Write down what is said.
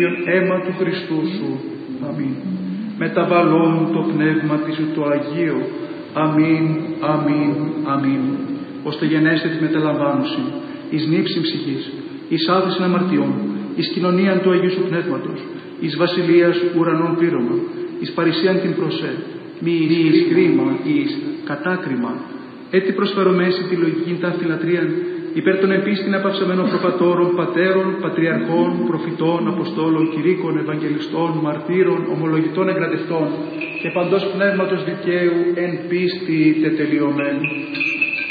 Αγίον αίμα του Χριστού σου. Αμήν. Μεταβαλλόν το πνεύμα της σου το Αγίο. Αμήν, αμήν, αμήν. Ώστε γενέστε τη μεταλαμβάνωση, εις νύψη ψυχής, εις άθεση αμαρτιών, εις κοινωνίαν του Αγίου σου Πνεύματος, εις βασιλείας ουρανών πλήρωμα, εις παρησίαν την προσέ, μη εις κρίμα, εις κατάκριμα, έτι προσφερομέσει τη λογική τα φιλατρίαν, υπέρ των επίστην απαυσαμένων προπατώρων, πατέρων, πατριαρχών, προφητών, αποστόλων, κηρύκων, ευαγγελιστών, μαρτύρων, ομολογητών εγκρατευτών και παντός πνεύματος δικαίου εν πίστη τετελειωμένου.